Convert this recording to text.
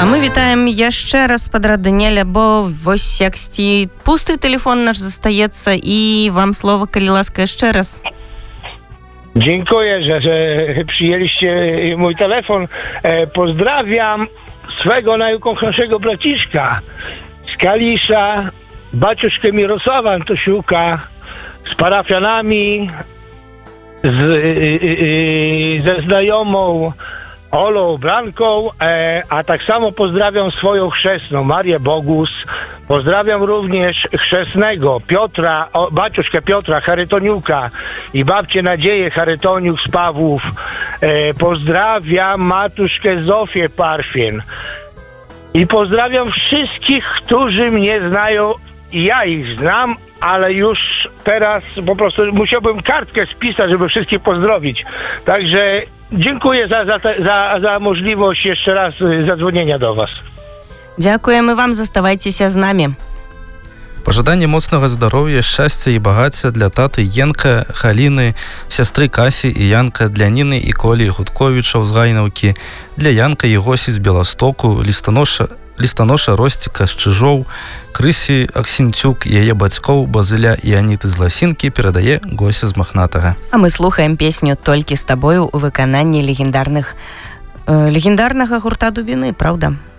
А мы вітаем яшчэ раз падрад Даніэля, бо вось сексті пусты телефон наш застаецца, і вам слово, калі ласка, яшчэ раз. Dziękuję, że przyjęliście mój telefon. Pozdrawiam swego najukochańszego braciszka z Kalisza, baciuszkę Mirosława Antosiuka, z parafianami, ze znajomą Olą Blanką, a tak samo pozdrawiam swoją chrzestną Marię Bogus. Pozdrawiam również chrzestnego Piotra, baciuszkę Piotra Charytoniuka i babcię Nadzieję Charytoniuk z Pawłów. Pozdrawiam matuszkę Zofię Parfien. I pozdrawiam wszystkich, którzy mnie znają. Ja ich znam, ale już teraz po prostu musiałbym kartkę spisać, żeby wszystkich pozdrowić. Także dziękuję za możliwość jeszcze raz zadzwonienia do Was. Дзякуем і вам, заставайцеся з намі. Пажаданне моцнага здароўя, шчасця і багацця для таты Енка, Халіны, сястры Касі і Янка, для Ніны і Колі Гудковічаў з Гайнаўкі, для Янка і Госі з Беластоку, лістаноша Росціка з Чыжоў, Крысі Аксінцюк, яе бацькоў Базыля і Аніты з Ласінкі перадае Гося з Махнатага. А мы слухаем песню «Толькі з табою» у выкананні легендарнага гурта Дубіны, правда?